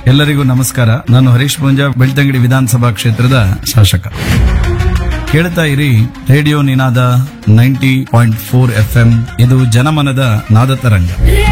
ಎಲ್ಲರಿಗೂ ನಮಸ್ಕಾರ. ನಾನು ಹರೀಶ್ ಪೂಂಜಾ, ಬೆಳ್ತಂಗಡಿ ವಿಧಾನಸಭಾ ಕ್ಷೇತ್ರದ ಶಾಸಕ. ಕೇಳ್ತಾ ಇರಿ ರೇಡಿಯೋ ನಿನಾದ 90.4 FM. ಇದು ಜನಮನದ ನಾದ ತರಂಗ.